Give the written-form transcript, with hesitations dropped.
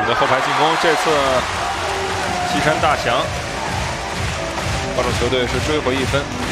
的后排进攻，这次西山大祥帮助球队是追回1分。